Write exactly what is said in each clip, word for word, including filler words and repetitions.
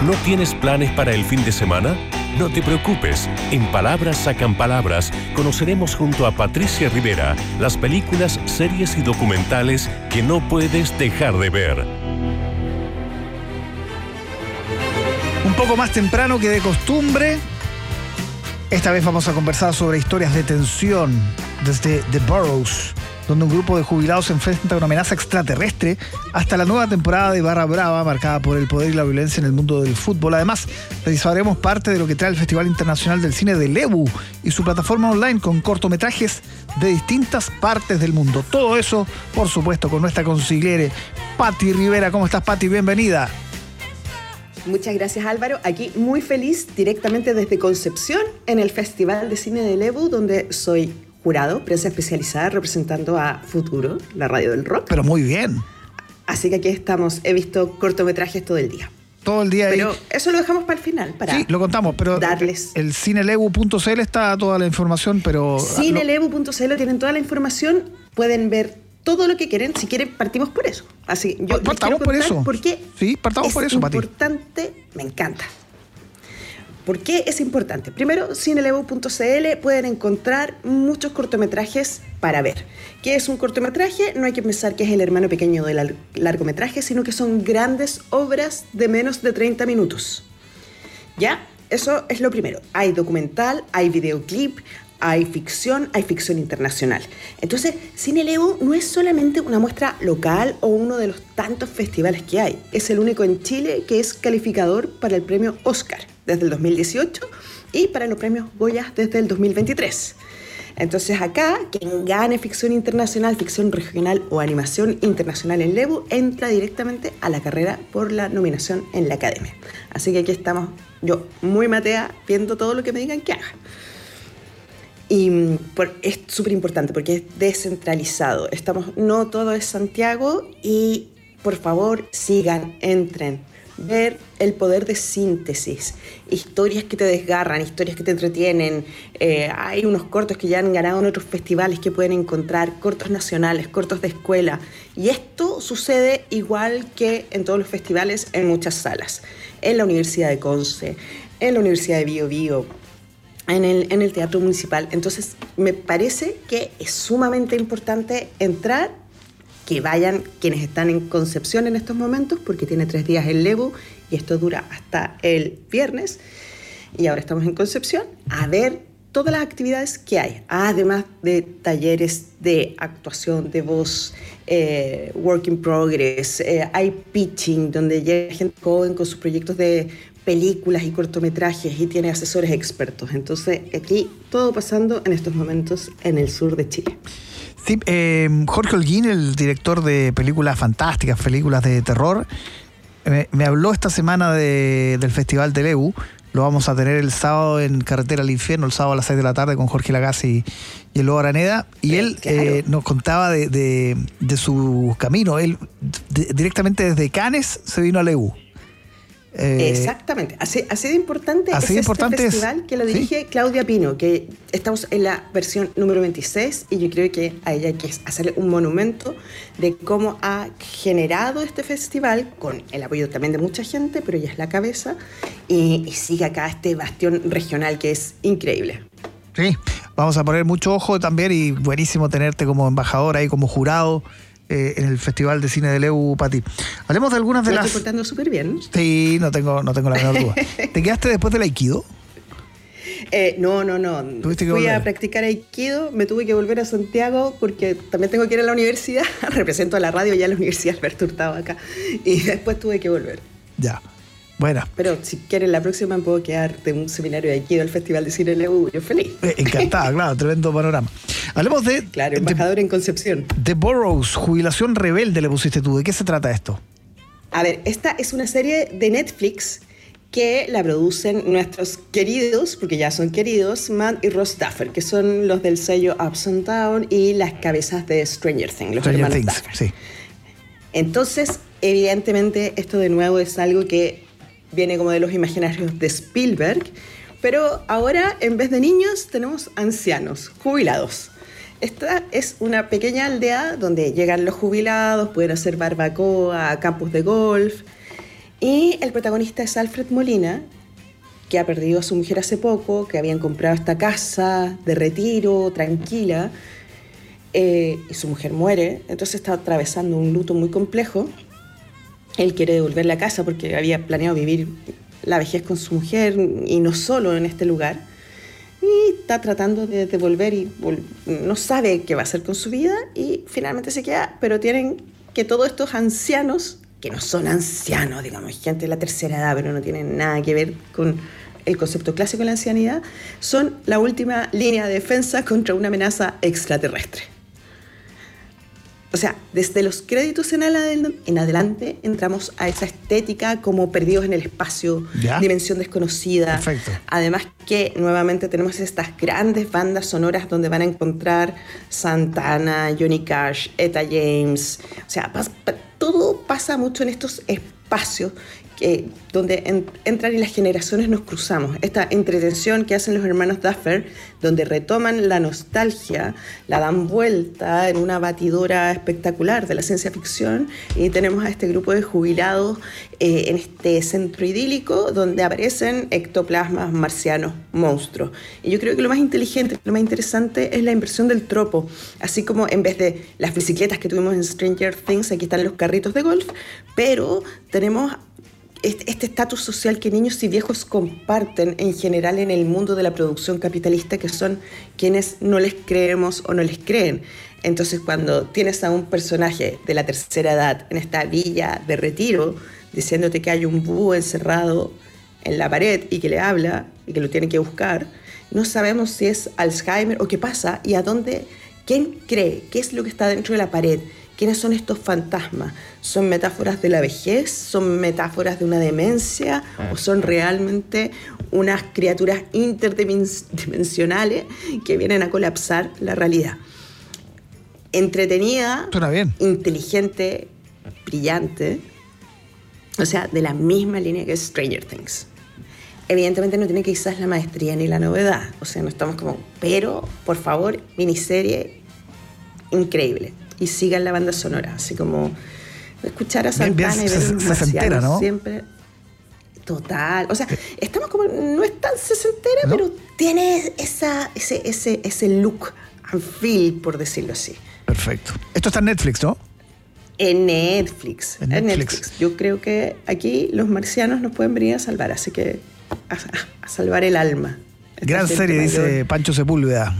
¿No tienes planes para el fin de semana? No te preocupes. En Palabras Sacan Palabras conoceremos junto a Patricia Rivera las películas, series y documentales que no puedes dejar de ver. Un poco más temprano que de costumbre, esta vez vamos a conversar sobre historias de tensión desde The Burrows, donde un grupo de jubilados se enfrenta a una amenaza extraterrestre, hasta la nueva temporada de Barra Brava, marcada por el poder y la violencia en el mundo del fútbol. Además, revisaremos parte de lo que trae el Festival Internacional del Cine de Lebu y su plataforma online con cortometrajes de distintas partes del mundo. Todo eso, por supuesto, con nuestra consigliere Pati Rivera. ¿Cómo estás, Pati? Bienvenida. Muchas gracias, Álvaro. Aquí muy feliz, directamente desde Concepción, en el Festival de Cine de Lebu, donde soy jurado, prensa especializada, representando a Futuro, la radio del rock. Pero muy bien. Así que aquí estamos. He visto cortometrajes todo el día. Todo el día. Pero ahí. Eso lo dejamos para el final, para Sí, lo contamos, pero darles. El cinelebu punto c l está toda la información, pero... cinelebu punto c l tienen toda la información, pueden ver todo lo que quieren. Si quieren, partimos por eso. Así, yo partamos por eso. Porque sí, partamos por eso, Pati. Es importante, me encanta. ¿Por qué es importante? Primero, cinelebu punto c l pueden encontrar muchos cortometrajes para ver. ¿Qué es un cortometraje? No hay que pensar que es el hermano pequeño del largometraje, sino que son grandes obras de menos de treinta minutos. ¿Ya? Eso es lo primero. Hay documental, hay videoclip, hay ficción, hay ficción internacional. Entonces, Cinelebu no es solamente una muestra local o uno de los tantos festivales que hay. Es el único en Chile que es calificador para el premio Oscar desde el dos mil dieciocho y para los premios Goya desde el dos mil veintitrés. Entonces acá, quien gane ficción internacional, ficción regional o animación internacional en Lebu, entra directamente a la carrera por la nominación en la Academia. Así que aquí estamos, yo muy matea, viendo todo lo que me digan que haga. Y por, es súper importante porque es descentralizado. Estamos, no todo es Santiago y por favor sigan, entren. Ver el poder de síntesis, historias que te desgarran, historias que te entretienen. Eh, hay unos cortos que ya han ganado en otros festivales que pueden encontrar, cortos nacionales, cortos de escuela. Y esto sucede igual que en todos los festivales en muchas salas. En la Universidad de Conce, en la Universidad de Bío Bío, en el, en el Teatro Municipal. Entonces, me parece que es sumamente importante entrar, que vayan quienes están en Concepción en estos momentos, porque tiene tres días el Lebu y esto dura hasta el viernes. Y ahora estamos en Concepción a ver todas las actividades que hay, además de talleres de actuación, de voz, eh, work in progress, eh, hay pitching, donde llega gente joven con sus proyectos de películas y cortometrajes y tiene asesores expertos. Entonces, aquí todo pasando en estos momentos en el sur de Chile. Sí, eh, Jorge Holguín, el director de películas fantásticas, películas de terror, me, me habló esta semana de, del Festival de Lebu. Lo vamos a tener el sábado en Carretera al Infierno, el sábado a las seis de la tarde con Jorge Lagasi y, y el Lobo Araneda. Y él claro. eh, nos contaba de, de, de su camino. Él de, directamente desde Cannes se vino a Lebu. Eh, Exactamente, así, así de importante así es de importante este festival es, que lo dirige ¿sí? Claudia Pino, que estamos en la versión número veintiséis y yo creo que a ella hay que hacerle un monumento de cómo ha generado este festival con el apoyo también de mucha gente, pero ella es la cabeza y, y sigue acá este bastión regional que es increíble. Sí, vamos a poner mucho ojo también y buenísimo tenerte como embajador ahí, como jurado Eh, en el Festival de Cine de Lebu, Pati. Hablemos de algunas de Me las... estoy portando súper bien. Sí, no tengo, no tengo la menor duda. ¿Te quedaste después del Aikido? Eh, no, no, no. ¿Tuviste que Fui volver? a practicar Aikido, me tuve que volver a Santiago porque también tengo que ir a la universidad. Represento a la radio ya en la Universidad Alberto Hurtado acá. Y después tuve que volver. Ya. Bueno. Pero si quieren, la próxima me puedo quedar de un seminario de Aikido al Festival de Cine de Lebu. Yo feliz. Eh, encantada, claro, tremendo panorama. Hablemos de... Claro, embajador de, en Concepción. The Burrows, jubilación rebelde le pusiste tú. ¿De qué se trata esto? A ver, esta es una serie de Netflix que la producen nuestros queridos, porque ya son queridos, Matt y Ross Duffer, que son los del sello Ups and Down y las cabezas de Stranger Things, los Stranger hermanos Things, Duffer. sí. Entonces, evidentemente, esto de nuevo es algo que viene como de los imaginarios de Spielberg, pero ahora en vez de niños tenemos ancianos, jubilados. Esta es una pequeña aldea donde llegan los jubilados, pueden hacer barbacoa, campos de golf Y el protagonista es Alfred Molina, que ha perdido a su mujer hace poco, que habían comprado esta casa de retiro, tranquila, eh, y su mujer muere, entonces está atravesando un luto muy complejo. Él quiere devolver la casa porque había planeado vivir la vejez con su mujer y no solo en este lugar. Y está tratando de devolver y no sabe qué va a hacer con su vida y finalmente se queda, pero tienen que todos estos ancianos, que no son ancianos, digamos, gente de la tercera edad, pero no tienen nada que ver con el concepto clásico de la ancianidad, son la última línea de defensa contra una amenaza extraterrestre. O sea, desde los créditos en, adel- en adelante entramos a esa estética como perdidos en el espacio, ¿ya? Dimensión desconocida. Perfecto. Además que nuevamente tenemos estas grandes bandas sonoras donde van a encontrar Santana, Johnny Cash, Etta James. O sea, pas- todo pasa mucho en estos espacios que, donde en, entran y las generaciones nos cruzamos. Esta entretención que hacen los hermanos Duffer, donde retoman la nostalgia, la dan vuelta en una batidora espectacular de la ciencia ficción, y tenemos a este grupo de jubilados eh, en este centro idílico donde aparecen ectoplasmas, marcianos, monstruos. Y yo creo que lo más inteligente, lo más interesante es la inversión del tropo. Así como en vez de las bicicletas que tuvimos en Stranger Things, aquí están los carritos de golf, pero tenemos este estatus social que niños y viejos comparten en general en el mundo de la producción capitalista, que son quienes no les creemos o no les creen. Entonces, cuando tienes a un personaje de la tercera edad en esta villa de retiro diciéndote que hay un búho encerrado en la pared y que le habla y que lo tiene que buscar, no sabemos si es Alzheimer o qué pasa y a dónde, quién cree, qué es lo que está dentro de la pared. ¿Quiénes son estos fantasmas? ¿Son metáforas de la vejez? ¿Son metáforas de una demencia? ¿O son realmente unas criaturas interdimensionales que vienen a colapsar la realidad? Entretenida, suena bien, inteligente, brillante, o sea, de la misma línea que Stranger Things. Evidentemente no tiene quizás la maestría ni la novedad, o sea, no estamos como, pero por favor, miniserie increíble. Y sigan la banda sonora, así como escuchar a Santana bien, bien, y ver unos marcianos, ¿no? Siempre total, o sea, estamos como, no es tan sesentera, ¿no? Pero tiene esa, ese, ese, ese look and feel, por decirlo así. Perfecto. Esto está en Netflix, ¿no? En Netflix, en en Netflix. Netflix. Yo creo que aquí los marcianos nos pueden venir a salvar, así que a, a salvar el alma. Gran serie, mayor. Dice Pancho Sepúlveda.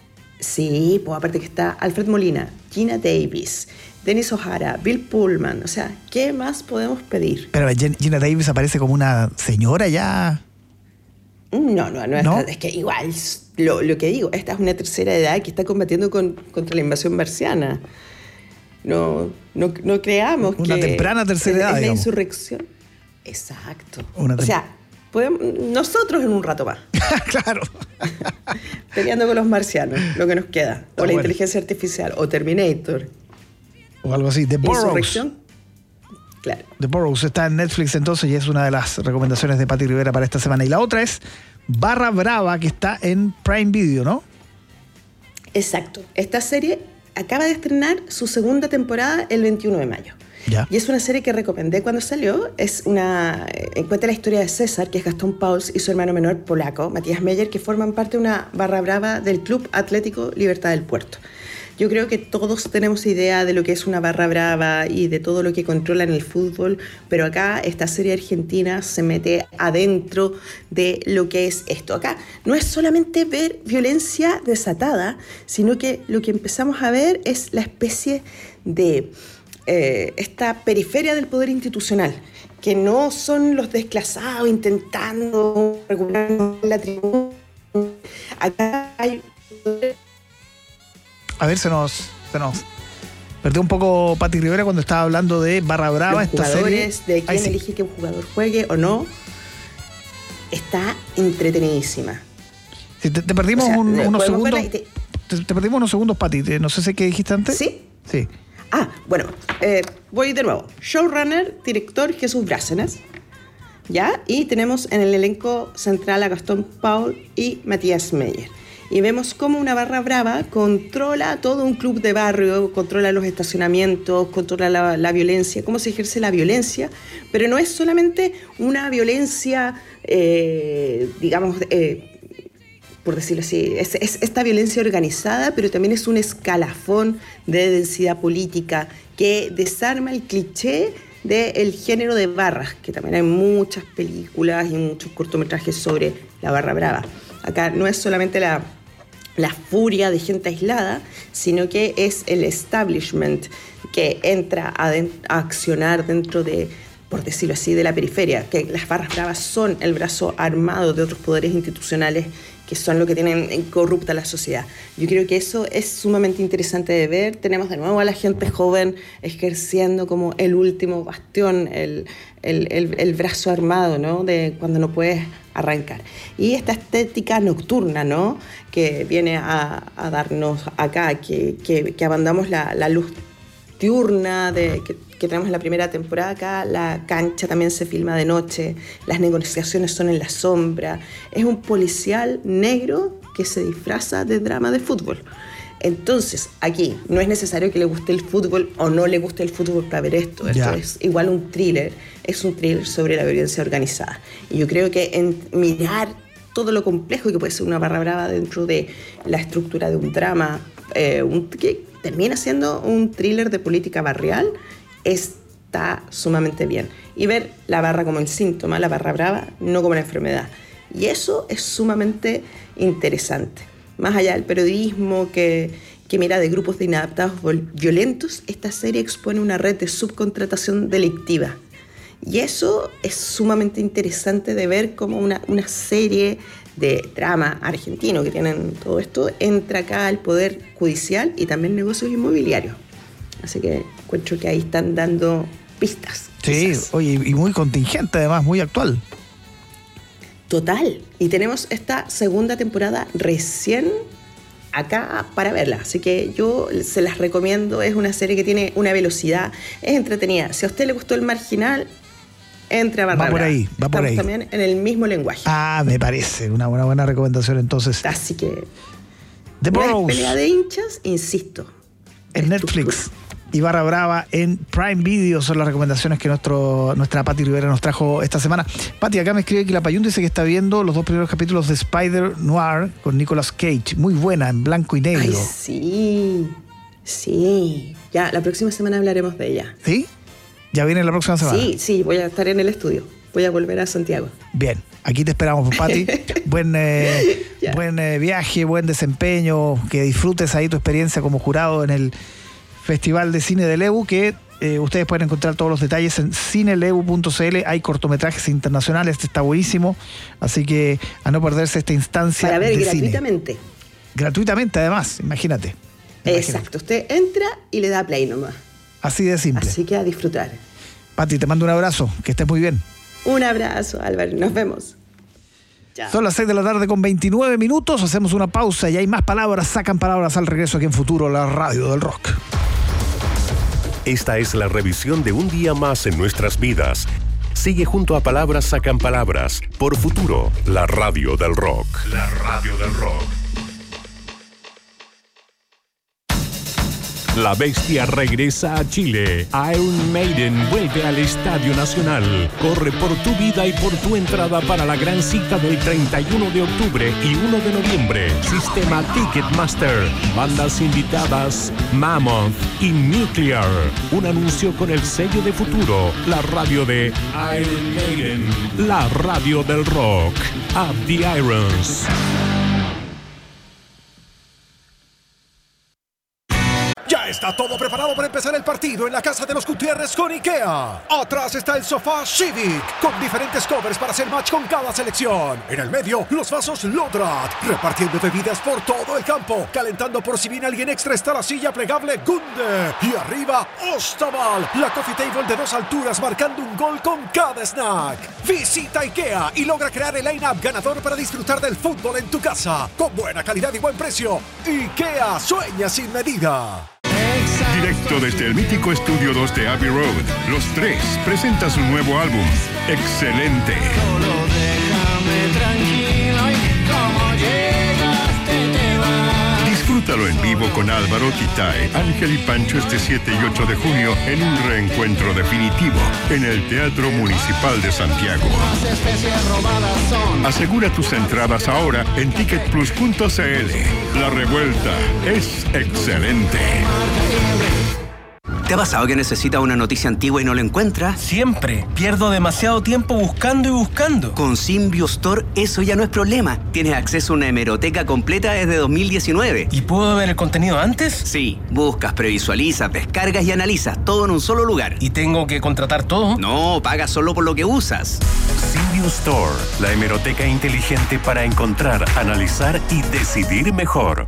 Sí, pues aparte que está Alfred Molina, Gina Davis, Dennis O'Hara, Bill Pullman, o sea, ¿qué más podemos pedir? Pero Gina Davis aparece como una señora ya. No, no, no, ¿No? Esta, es que igual, lo, lo que digo, esta es una tercera edad que está combatiendo con, contra la invasión marciana. No, no, no creamos una que... Una temprana tercera edad, es la digamos. insurrección. Exacto. Una o sea, podemos, nosotros en un rato más. Claro. Peleando con los marcianos, lo que nos queda. O ah, la bueno. inteligencia artificial, o Terminator. O algo así. The Burrows. Insurrección. Claro. The Burrows está en Netflix entonces y es una de las recomendaciones de Pati Rivera para esta semana. Y la otra es Barra Brava, que está en Prime Video, ¿no? Exacto. Esta serie acaba de estrenar su segunda temporada el veintiuno de mayo. Ya. Y es una serie que recomendé cuando salió. Es una cuenta la historia de César, que es Gastón Pauls, y su hermano menor polaco, Matías Meyer, que forman parte de una barra brava del Club Atlético Libertad del Puerto. Yo creo que todos tenemos idea de lo que es una barra brava y de todo lo que controla en el fútbol, pero acá esta serie argentina se mete adentro de lo que es esto. Acá no es solamente ver violencia desatada, sino que lo que empezamos a ver es la especie de eh, esta periferia del poder institucional, que no son los desclasados intentando regular la tribuna. Acá hay... A ver, se nos, se nos perdió un poco Pati Rivera cuando estaba hablando de Barra Brava, los esta jugadores, serie. de quién Ay, sí. elige que un jugador juegue o no. Está entretenidísima. Sí, te, te perdimos O sea, un- unos segundos. Te... Te, te perdimos unos segundos, Pati. Te- No sé si qué dijiste antes. ¿Sí? Sí. Ah, bueno, eh, voy de nuevo. Showrunner, director Jesús Brácenas. ¿Ya? Y tenemos en el elenco central a Gastón Paul y Matías Meyer. y vemos cómo una barra brava controla todo un club de barrio, controla los estacionamientos, controla la, la violencia, cómo se ejerce la violencia, pero no es solamente una violencia, eh, digamos, eh, por decirlo así, es, es esta violencia organizada, pero también es un escalafón de densidad política que desarma el cliché del género de barras, que también hay muchas películas y muchos cortometrajes sobre la barra brava. Acá no es solamente la, la furia de gente aislada, sino que es el establishment que entra a, de, a accionar dentro de, por decirlo así, de la periferia, que las barras bravas son el brazo armado de otros poderes institucionales que son lo que tienen corrupta la sociedad. Yo creo que eso es sumamente interesante de ver. Tenemos de nuevo a la gente joven ejerciendo como el último bastión, el, el, el, el brazo armado, ¿no? De cuando no puedes arrancar. Y esta estética nocturna, ¿no? Que viene a, a darnos acá, que, que, que abandonamos la, la luz diurna de, que, que tenemos en la primera temporada acá. La cancha también se filma de noche, las negociaciones son en la sombra. Es un policial negro que se disfraza de drama de fútbol. Entonces, aquí no es necesario que le guste el fútbol o no le guste el fútbol para ver esto. Esto yeah. es igual un thriller, es un thriller sobre la violencia organizada. Y yo creo que en mirar todo lo complejo que puede ser una barra brava dentro de la estructura de un drama, eh, un, que termina siendo un thriller de política barrial, está sumamente bien. Y ver la barra como el síntoma, la barra brava, no como la enfermedad. Y eso es sumamente interesante. Más allá del periodismo que, que mira de grupos de inadaptados violentos, esta serie expone una red de subcontratación delictiva. Y eso es sumamente interesante de ver cómo una, una serie de drama argentino que tienen todo esto entra acá al poder judicial y también negocios inmobiliarios. Así que encuentro que ahí están dando pistas. Sí, quizás. Oye, y muy contingente además, muy actual. Total. Y tenemos esta segunda temporada recién acá para verla. Así que yo se las recomiendo. Es una serie que tiene una velocidad, es entretenida. Si a usted le gustó El Marginal, entre a barra. Va por ahí, va Estamos por ahí. También en el mismo lenguaje. Ah, me parece una buena, buena recomendación entonces. Así que The Burrows, pelea de hinchas, insisto. En Netflix y Barra Brava en Prime Video son las recomendaciones que nuestro, nuestra Pati Rivera nos trajo esta semana. Pati, acá me escribe que la Payún dice que está viendo los dos primeros capítulos de Spider Noir con Nicolas Cage. Muy buena, en blanco y negro. Ay, sí, sí. Ya, la próxima semana hablaremos de ella. ¿Sí? ¿Ya viene la próxima semana? Sí, sí, voy a estar en el estudio. Voy a volver a Santiago. Bien, aquí te esperamos, Pati. buen eh, buen eh, viaje, buen desempeño, que disfrutes ahí tu experiencia como jurado en el Festival de Cine de Lebu, que eh, ustedes pueden encontrar todos los detalles en cinelebu punto cl. Hay cortometrajes internacionales, este está buenísimo, así que a no perderse esta instancia para ver de gratuitamente. Cine. Gratuitamente, además, imagínate. Exacto, imagínate. Usted entra y le da play nomás. Así de simple. Así que a disfrutar. Pati, te mando un abrazo, que estés muy bien. Un abrazo, Álvaro, nos vemos. Chao. Son las seis de la tarde con veintinueve minutos, hacemos una pausa y hay más palabras, sacan palabras al regreso aquí en Futuro, la radio del rock. Esta es la revisión de un día más en nuestras vidas. Sigue junto a Palabras Sacan Palabras por Futuro, la radio del rock. La radio del rock. La Bestia regresa a Chile. Iron Maiden vuelve al Estadio Nacional. Corre por tu vida y por tu entrada para la gran cita del treinta y uno de octubre y uno de noviembre. Sistema Ticketmaster. Bandas invitadas Mammoth y Nuclear. Un anuncio con el sello de Futuro. La radio de Iron Maiden. La radio del rock. Up the Irons. Ya está todo preparado para empezar el partido en la casa de los Gutiérrez con IKEA. Atrás está el sofá Civic, con diferentes covers para hacer match con cada selección. En el medio, los vasos Lodrat, repartiendo bebidas por todo el campo. Calentando por si viene alguien extra está la silla plegable Gunde. Y arriba, Ostaval, la coffee table de dos alturas marcando un gol con cada snack. Visita IKEA y logra crear el line-up ganador para disfrutar del fútbol en tu casa. Con buena calidad y buen precio. IKEA sueña sin medida. Directo desde el mítico Estudio dos de Abbey Road, Los Tres presenta su nuevo álbum, Excelente. Solo déjame tranquilo y como llegaste te Disfrútalo en vivo con Álvaro, Titay, Ángel y Pancho este siete y ocho de junio en un reencuentro definitivo en el Teatro Municipal de Santiago. Asegura tus entradas ahora en ticket plus punto c l. La revuelta es excelente. ¿Te ha pasado que necesitas una noticia antigua y no la encuentras? Siempre. Pierdo demasiado tiempo buscando y buscando. Con Symbio Store eso ya no es problema. Tienes acceso a una hemeroteca completa desde dos mil diecinueve. ¿Y puedo ver el contenido antes? Sí. Buscas, previsualizas, descargas y analizas todo en un solo lugar. ¿Y tengo que contratar todo? No, pagas solo por lo que usas. Symbio Store, la hemeroteca inteligente para encontrar, analizar y decidir mejor.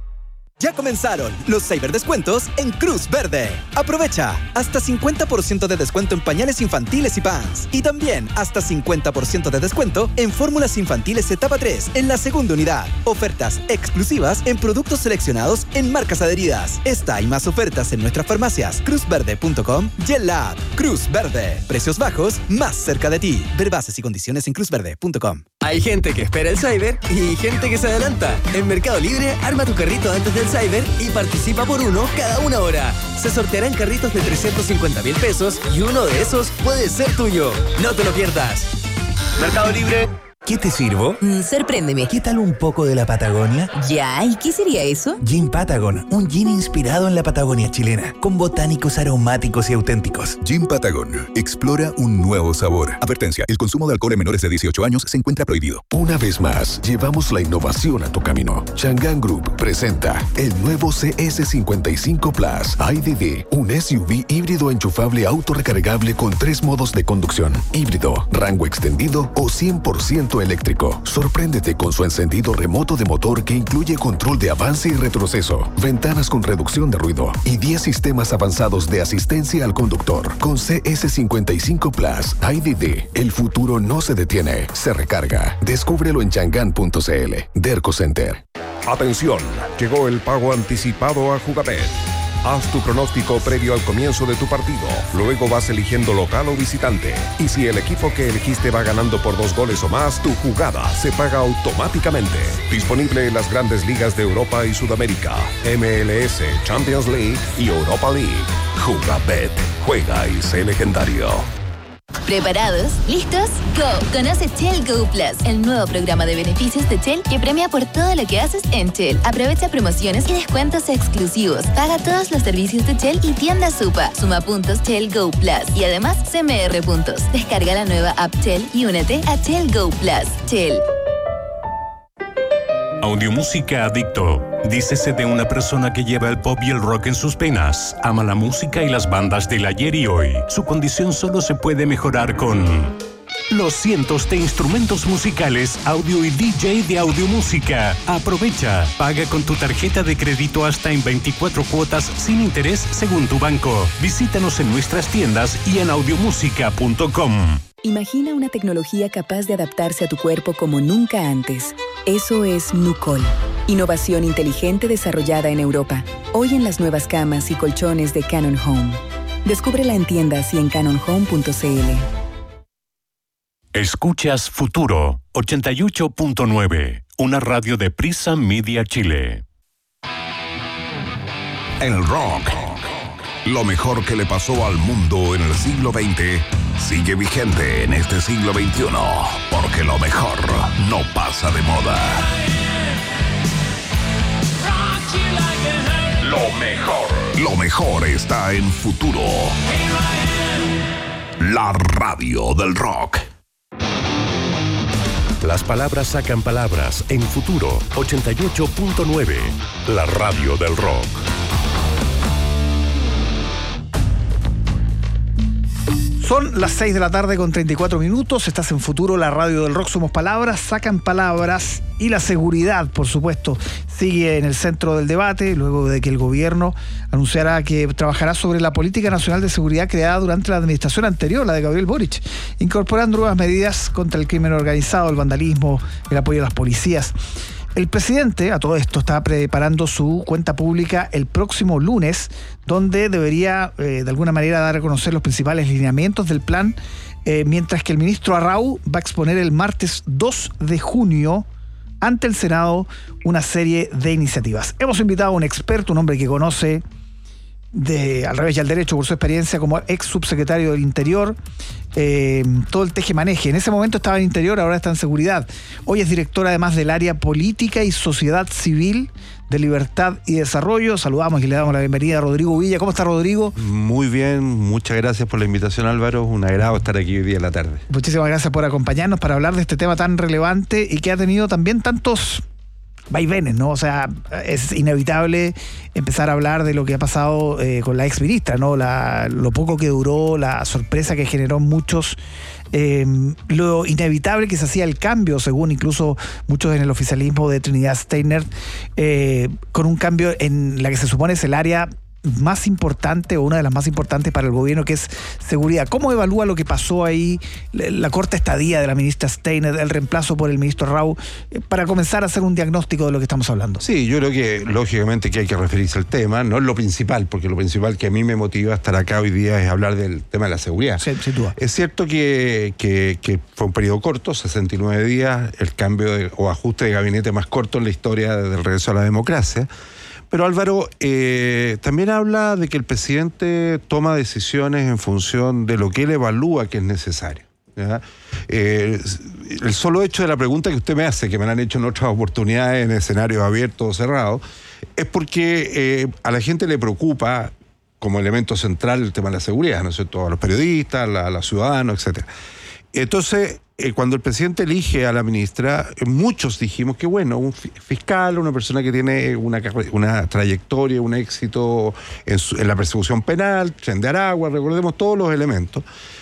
Ya comenzaron los ciberdescuentos en Cruz Verde. Aprovecha hasta cincuenta por ciento de descuento en pañales infantiles y pants. Y también hasta cincuenta por ciento de descuento en fórmulas infantiles etapa tres en la segunda unidad. Ofertas exclusivas en productos seleccionados en marcas adheridas. Esta y más ofertas en nuestras farmacias cruz verde punto com y en la app Cruz Verde. Precios bajos más cerca de ti. Ver bases y condiciones en cruz verde punto com. Hay gente que espera el cyber y gente que se adelanta. En Mercado Libre, arma tu carrito antes del cyber y participa por uno cada una hora. Se sortearán carritos de trescientos cincuenta mil pesos y uno de esos puede ser tuyo. No te lo pierdas. Mercado Libre. ¿Qué te sirvo? Mm, sorpréndeme. ¿Qué tal un poco de la Patagonia? Ya, ¿y qué sería eso? Gin Patagon, un gin inspirado en la Patagonia chilena, con botánicos aromáticos y auténticos. Gin Patagon, explora un nuevo sabor. Advertencia, el consumo de alcohol en menores de dieciocho años se encuentra prohibido. Una vez más, llevamos la innovación a tu camino. Chang'an Group presenta el nuevo C S cincuenta y cinco Plus I D D, un S U V híbrido enchufable autorrecargable con tres modos de conducción: híbrido, rango extendido o cien por ciento eléctrico. Sorpréndete con su encendido remoto de motor que incluye control de avance y retroceso, ventanas con reducción de ruido y diez sistemas avanzados de asistencia al conductor. Con C S cincuenta y cinco Plus I D D, el futuro no se detiene, se recarga. Descúbrelo en chang'an punto c l. Derco Center. Atención, llegó el pago anticipado a Jugabet. Haz tu pronóstico previo al comienzo de tu partido. Luego vas eligiendo local o visitante. Y si el equipo que elegiste va ganando por dos goles o más, tu jugada se paga automáticamente. Disponible en las grandes ligas de Europa y Sudamérica, M L S, Champions League y Europa League. Jugabet. Juega y sé legendario. ¿Preparados? ¿Listos? ¡Go! Conoce Shell Go Plus, el nuevo programa de beneficios de Shell que premia por todo lo que haces en Shell. Aprovecha promociones y descuentos exclusivos. Paga todos los servicios de Shell y tienda Supa. Suma puntos Shell Go Plus y además C M R puntos. Descarga la nueva app Shell y únete a Shell Go Plus. Shell. Audiomúsica Adicto. Dícese de una persona que lleva el pop y el rock en sus penas. Ama la música y las bandas del ayer y hoy. Su condición solo se puede mejorar con los cientos de instrumentos musicales, audio y D J de Audiomúsica. Aprovecha. Paga con tu tarjeta de crédito hasta en veinticuatro cuotas sin interés según tu banco. Visítanos en nuestras tiendas y en audiomúsica punto com. Imagina una tecnología capaz de adaptarse a tu cuerpo como nunca antes. Eso es Nucol. Innovación inteligente desarrollada en Europa. Hoy en las nuevas camas y colchones de Canon Home. Descúbrela en tiendas y en canon home punto c l. Escuchas Futuro ochenta y ocho punto nueve, una radio de Prisa Media Chile. El rock, lo mejor que le pasó al mundo en el siglo veinte, sigue vigente en este siglo veintiuno, porque lo mejor no pasa de moda. Lo mejor, lo mejor está en Futuro, la radio del rock. Las palabras sacan palabras en Futuro ochenta y ocho punto nueve, la radio del rock. Son las seis de la tarde con treinta y cuatro minutos. Estás en Futuro, la radio del rock. Somos palabras, sacan palabras. Y la seguridad, por supuesto, sigue en el centro del debate, luego de que el gobierno anunciara que trabajará sobre la política nacional de seguridad creada durante la administración anterior, la de Gabriel Boric, incorporando nuevas medidas contra el crimen organizado, el vandalismo, el apoyo a las policías. El presidente, a todo esto, está preparando su cuenta pública el próximo lunes, donde debería, eh, de alguna manera, dar a conocer los principales lineamientos del plan, eh, mientras que el ministro Arrau va a exponer el martes dos de junio ante el Senado una serie de iniciativas. Hemos invitado a un experto, un hombre que conoce de al revés y al derecho por su experiencia como ex subsecretario del Interior, eh, todo el teje-maneje. En ese momento estaba en Interior, ahora está en Seguridad. Hoy es director además del área Política y Sociedad Civil de Libertad y Desarrollo. Saludamos y le damos la bienvenida a Rodrigo Villa. ¿Cómo está, Rodrigo? Muy bien, muchas gracias por la invitación, Álvaro. Un agrado estar aquí hoy día en la tarde. Muchísimas gracias por acompañarnos para hablar de este tema tan relevante y que ha tenido también tantos vaivenes, ¿no? O sea, es inevitable empezar a hablar de lo que ha pasado eh, con la ex ministra, ¿no? La, lo poco que duró, la sorpresa que generó en muchos, eh, lo inevitable que se hacía el cambio, según incluso muchos en el oficialismo de Trinidad Steiner, eh, con un cambio en la que se supone es el área más importante o una de las más importantes para el gobierno, que es seguridad. ¿Cómo evalúa lo que pasó ahí, la corta estadía de la ministra Steiner, el reemplazo por el ministro Rau, para comenzar a hacer un diagnóstico de lo que estamos hablando? Sí, yo creo que lógicamente que hay que referirse al tema, no es lo principal, porque lo principal que a mí me motiva a estar acá hoy día es hablar del tema de la seguridad. Sí, sin duda. Es cierto que, que, que fue un periodo corto, sesenta y nueve días, el cambio de, o ajuste de gabinete más corto en la historia del regreso a la democracia. Pero Álvaro, eh, también habla de que el presidente toma decisiones en función de lo que él evalúa que es necesario. ¿Ya? Eh, el solo hecho de la pregunta que usted me hace, que me la han hecho en otras oportunidades en escenarios abiertos o cerrados, es porque eh, a la gente le preocupa como elemento central el tema de la seguridad, ¿no es cierto? A los periodistas, a los ciudadanos, etcétera. Entonces, eh, cuando el presidente elige a la ministra, eh, muchos dijimos que bueno, un fiscal, una persona que tiene una, una trayectoria, un éxito en, su, en la persecución penal, Tren de Aragua, recordemos todos los elementos,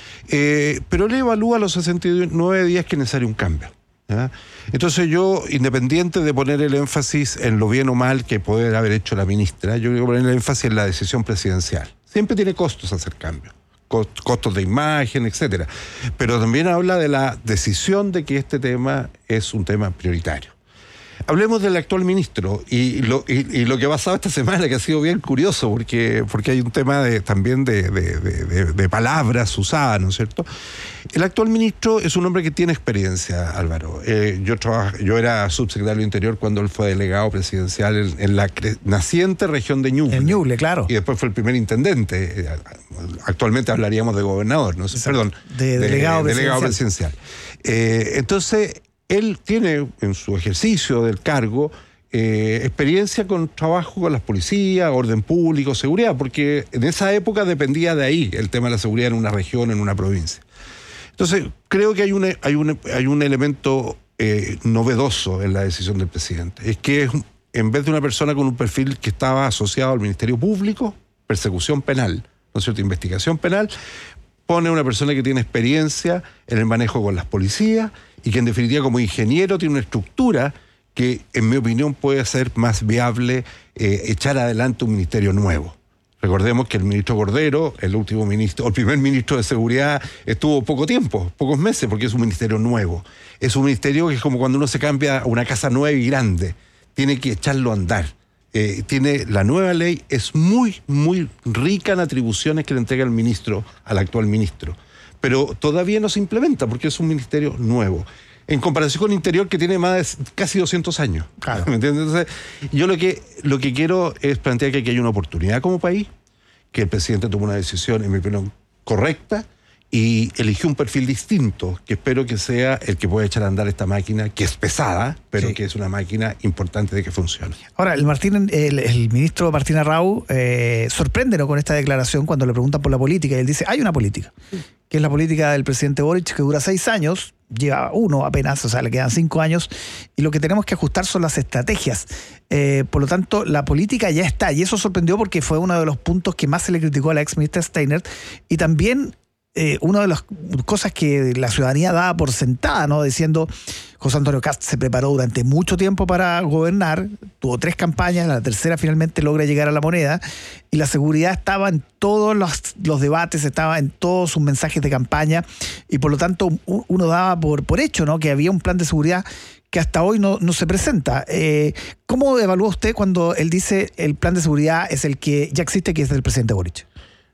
eh, pero él evalúa a los sesenta y nueve días que es necesario un cambio. ¿Ya? Entonces yo, independiente de poner el énfasis en lo bien o mal que puede haber hecho la ministra, yo quiero poner el énfasis en la decisión presidencial. Siempre tiene costos hacer cambios. Costos de imagen, etcétera. Pero también habla de la decisión de que este tema es un tema prioritario. Hablemos del actual ministro y lo, y, y lo que ha pasado esta semana, que ha sido bien curioso, porque, porque hay un tema de, también de, de, de, de palabras usadas, ¿no es cierto? El actual ministro es un hombre que tiene experiencia, Álvaro. Eh, yo, trabaj, yo era subsecretario de Interior cuando él fue delegado presidencial en, en la cre, naciente región de Ñuble. En Ñuble, claro. Y después fue el primer intendente. Actualmente hablaríamos de gobernador, ¿no? Perdón, de, de delegado, de, presidencial. delegado presidencial. Eh, entonces, él tiene en su ejercicio del cargo eh, experiencia con trabajo con las policías, orden público, seguridad, porque en esa época dependía de ahí el tema de la seguridad en una región, en una provincia. Entonces, creo que hay un, hay un, hay un elemento eh, novedoso en la decisión del presidente. Es que es, en vez de una persona con un perfil que estaba asociado al Ministerio Público, persecución penal, ¿no es cierto?, investigación penal, pone a una persona que tiene experiencia en el manejo con las policías y que en definitiva como ingeniero tiene una estructura que en mi opinión puede ser más viable eh, echar adelante un ministerio nuevo. Recordemos que el ministro Cordero, el último ministro, o el primer ministro de Seguridad, estuvo poco tiempo, pocos meses, porque es un ministerio nuevo. Es un ministerio que es como cuando uno se cambia a una casa nueva y grande, tiene que echarlo a andar. Eh, tiene la nueva ley, es muy, muy rica en atribuciones que le entrega el ministro al actual ministro, pero todavía no se implementa porque es un ministerio nuevo, en comparación con el Interior, que tiene más de casi doscientos años. Claro. ¿Me entiendes? Entonces, yo lo que, lo que quiero es plantear que aquí hay una oportunidad como país, que el presidente tomó una decisión, en mi opinión, correcta, y eligió un perfil distinto, que espero que sea el que pueda echar a andar esta máquina, que es pesada, pero sí, que es una máquina importante de que funcione. Ahora, el, Martín, el, el ministro Martín Arrau eh, sorprende, ¿no?, con esta declaración cuando le preguntan por la política, y él dice, hay una política, que es la política del presidente Boric, que dura seis años, lleva uno apenas, o sea, le quedan cinco años, y lo que tenemos que ajustar son las estrategias. Eh, por lo tanto, la política ya está, y eso sorprendió porque fue uno de los puntos que más se le criticó a la ex ministra Steiner, y también Eh, una de las cosas que la ciudadanía daba por sentada, ¿no?, diciendo, José Antonio Kast se preparó durante mucho tiempo para gobernar, tuvo tres campañas, la tercera finalmente logra llegar a la moneda, y la seguridad estaba en todos los, los debates, estaba en todos sus mensajes de campaña, y por lo tanto uno daba por, por hecho, ¿no?, que había un plan de seguridad que hasta hoy no, no se presenta. Eh, ¿Cómo evalúa usted cuando él dice el plan de seguridad es el que ya existe, que es del presidente Boric?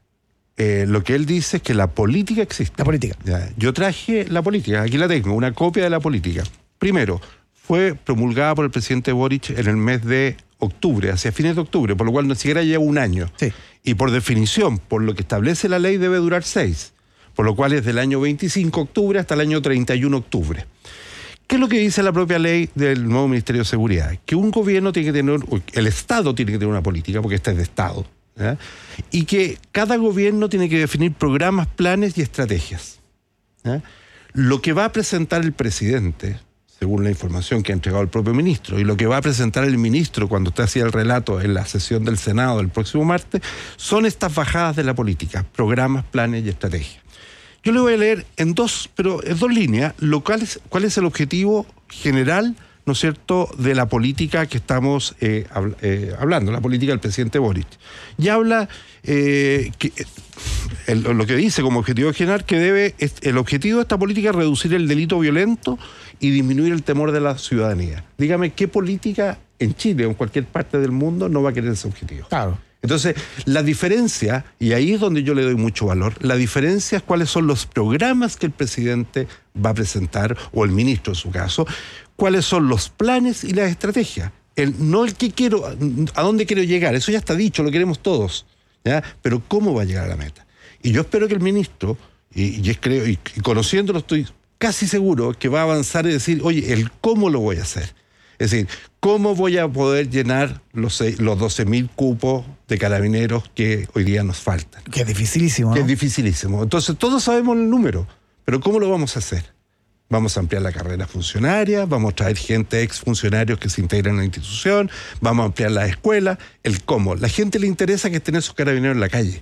Eh, lo que él dice es que la política existe. La política. Ya. Yo traje la política, aquí la tengo, una copia de la política. Primero, fue promulgada por el presidente Boric en el mes de octubre, hacia fines de octubre, por lo cual ni siquiera lleva un año. Sí. Y por definición, por lo que establece la ley, debe durar seis, por lo cual es del año veinticinco de octubre hasta el año treinta y uno de octubre. ¿Qué es lo que dice la propia ley del nuevo Ministerio de Seguridad? Que un gobierno tiene que tener, el Estado tiene que tener una política, porque esta es de Estado, ¿ya? Y que cada gobierno tiene que definir programas, planes y estrategias, ¿ya? Lo que va a presentar el presidente, según la información que ha entregado el propio ministro, y lo que va a presentar el ministro cuando usted hacía el relato en la sesión del Senado el próximo martes, son estas bajadas de la política, programas, planes y estrategias. Yo le voy a leer en dos, pero en dos líneas, lo cual es, cuál es el objetivo general, ¿no es cierto?, de la política que estamos eh, habl- eh, hablando, la política del presidente Boric. Y habla, eh, que, el, lo que dice como objetivo general, que debe, el objetivo de esta política es reducir el delito violento y disminuir el temor de la ciudadanía. Dígame, ¿qué política en Chile o en cualquier parte del mundo no va a querer ese objetivo? Claro. Entonces, la diferencia, y ahí es donde yo le doy mucho valor, la diferencia es cuáles son los programas que el presidente va a presentar, o el ministro en su caso, cuáles son los planes y las estrategias. El, no el que quiero, a dónde quiero llegar, eso ya está dicho, lo queremos todos, ¿ya? Pero cómo va a llegar a la meta. Y yo espero que el ministro, y, y, es, creo, y, y conociéndolo estoy casi seguro que va a avanzar y decir, oye, el cómo lo voy a hacer. Es decir, ¿cómo voy a poder llenar los, los doce mil cupos de carabineros que hoy día nos faltan? Que es dificilísimo, ¿no? Que es dificilísimo. Entonces, todos sabemos el número, pero ¿cómo lo vamos a hacer? Vamos a ampliar la carrera funcionaria, vamos a traer gente, exfuncionarios que se integren en la institución, vamos a ampliar las escuelas, el cómo. La gente le interesa que estén esos carabineros en la calle.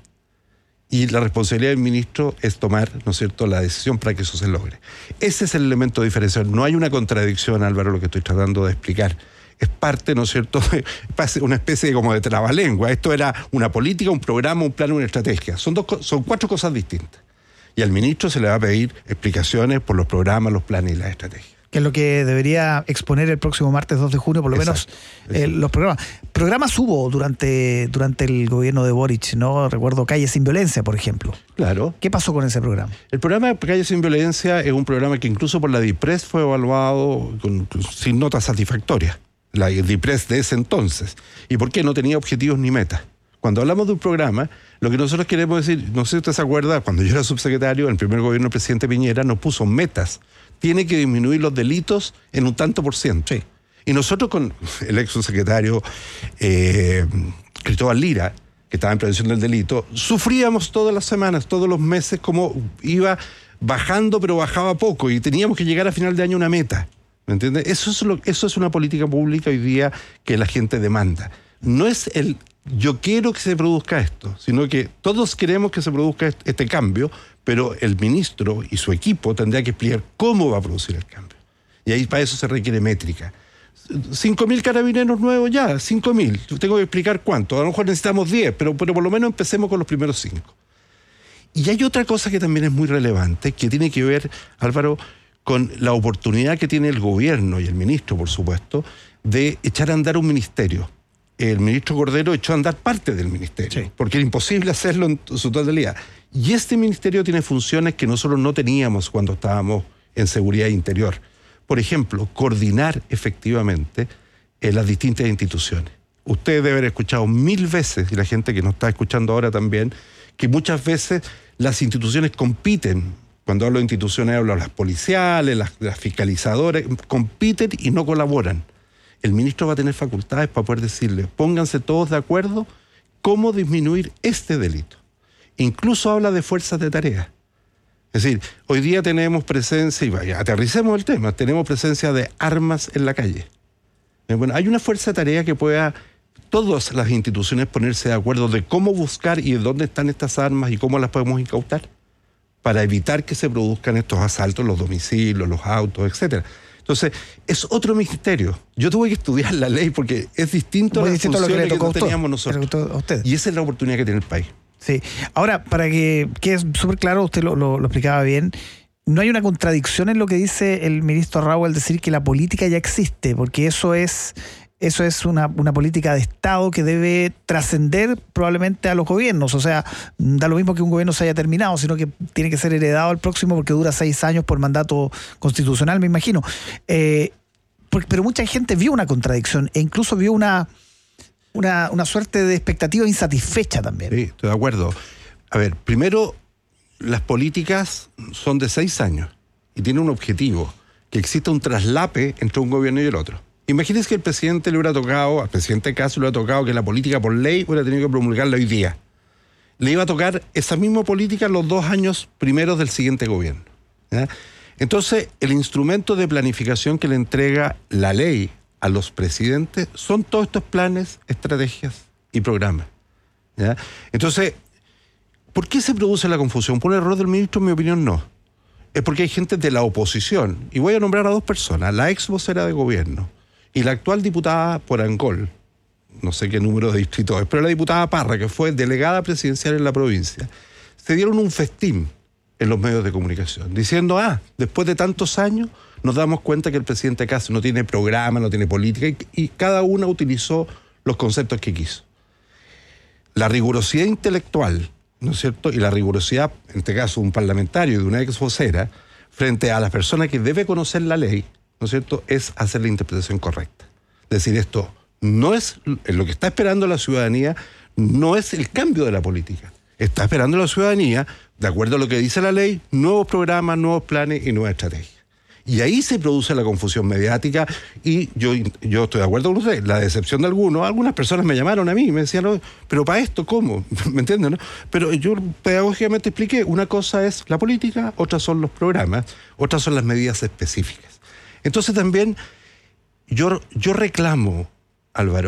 Y la responsabilidad del ministro es tomar, ¿no es cierto?, la decisión para que eso se logre. Ese es el elemento diferencial. No hay una contradicción, Álvaro, lo que estoy tratando de explicar. Es parte, ¿no es cierto?, de una especie de como de trabalengua. Esto era una política, un programa, un plan, una estrategia. Son, dos, son cuatro cosas distintas. Y al ministro se le va a pedir explicaciones por los programas, los planes y las estrategias. Que es lo que debería exponer el próximo martes dos de junio, por lo exacto, menos eh, los programas. Programas hubo durante, durante el gobierno de Boric, ¿no? Recuerdo Calle Sin Violencia, por ejemplo. Claro. ¿Qué pasó con ese programa? El programa Calle Sin Violencia es un programa que incluso por la DIPRES fue evaluado con, sin notas satisfactorias. La DIPRES de ese entonces. ¿Y por qué? No tenía objetivos ni metas. Cuando hablamos de un programa, lo que nosotros queremos decir, no sé si usted se acuerda, cuando yo era subsecretario, en el primer gobierno del presidente Piñera nos puso metas. Tiene que disminuir los delitos en un tanto por ciento. Sí. Y nosotros con el ex subsecretario eh, Cristóbal Lira, que estaba en prevención del delito, sufríamos todas las semanas, todos los meses, como iba bajando, pero bajaba poco, y teníamos que llegar a final de año a una meta. ¿Me entiendes? Eso es, lo, eso es una política pública hoy día que la gente demanda. No es el yo quiero que se produzca esto, sino que todos queremos que se produzca este cambio, pero el ministro y su equipo tendrá que explicar cómo va a producir el cambio. Y ahí para eso se requiere métrica. cinco mil carabineros nuevos ya, cinco mil. Tengo que explicar cuánto. A lo mejor necesitamos diez, pero, pero por lo menos empecemos con los primeros cinco. Y hay otra cosa que también es muy relevante, que tiene que ver, Álvaro, con la oportunidad que tiene el gobierno y el ministro, por supuesto, de echar a andar un ministerio. El ministro Cordero echó a andar parte del ministerio, sí, porque era imposible hacerlo en su totalidad. Y este ministerio tiene funciones que nosotros no teníamos cuando estábamos en seguridad interior. Por ejemplo, coordinar efectivamente eh, las distintas instituciones. Usted debe haber escuchado mil veces, y la gente que nos está escuchando ahora también, que muchas veces las instituciones compiten. Cuando hablo de instituciones, hablo de las policiales, las, las fiscalizadoras, compiten y no colaboran. El ministro va a tener facultades para poder decirle, pónganse todos de acuerdo cómo disminuir este delito. Incluso habla de fuerzas de tarea. Es decir, hoy día tenemos presencia, y vaya, aterricemos el tema, tenemos presencia de armas en la calle. Bueno, hay una fuerza de tarea que pueda todas las instituciones ponerse de acuerdo de cómo buscar y de dónde están estas armas y cómo las podemos incautar para evitar que se produzcan estos asaltos en los domicilios, los autos, etcétera. Entonces, es otro ministerio. Yo tuve que estudiar la ley porque es distinto a las funciones que, que no teníamos nosotros. A usted. Y esa es la oportunidad que tiene el país. Sí. Ahora, para que quede súper claro, usted lo, lo, lo explicaba bien, no hay una contradicción en lo que dice el ministro Raúl al decir que la política ya existe, porque eso es... Eso es una, una política de Estado que debe trascender probablemente a los gobiernos. O sea, da lo mismo que un gobierno se haya terminado, sino que tiene que ser heredado al próximo porque dura seis años por mandato constitucional, me imagino. Eh, pero mucha gente vio una contradicción e incluso vio una, una, una suerte de expectativa insatisfecha también. Sí, estoy de acuerdo. A ver, primero, las políticas son de seis años y tienen un objetivo, que exista un traslape entre un gobierno y el otro. Imagínense que el presidente le hubiera tocado, al presidente Castro le hubiera tocado que la política por ley hubiera tenido que promulgarla hoy día. Le iba a tocar esa misma política los dos años primeros del siguiente gobierno, ¿ya? Entonces, el instrumento de planificación que le entrega la ley a los presidentes son todos estos planes, estrategias y programas, ¿ya? Entonces, ¿por qué se produce la confusión? ¿Por un error del ministro? En mi opinión, no. Es porque hay gente de la oposición, y voy a nombrar a dos personas, la ex vocera de gobierno y la actual diputada por Angol, no sé qué número de distritos es, pero la diputada Parra, que fue delegada presidencial en la provincia, se dieron un festín en los medios de comunicación, diciendo, ah, después de tantos años nos damos cuenta que el presidente Castro no tiene programa, no tiene política, y, y cada una utilizó los conceptos que quiso. La rigurosidad intelectual, ¿no es cierto?, y la rigurosidad, en este caso, de un parlamentario y de una ex vocera, frente a la persona que debe conocer la ley, ¿no es cierto?, es hacer la interpretación correcta. Es decir, esto no es lo que está esperando la ciudadanía, no es el cambio de la política. Está esperando la ciudadanía, de acuerdo a lo que dice la ley, nuevos programas, nuevos planes y nuevas estrategias. Y ahí se produce la confusión mediática y yo, yo estoy de acuerdo con usted, la decepción de algunos. Algunas personas me llamaron a mí y me decían, no, pero para esto, ¿cómo? ¿Me entienden, no? Pero yo pedagógicamente expliqué, una cosa es la política, otras son los programas, otras son las medidas específicas. Entonces también yo, yo reclamo, Álvaro,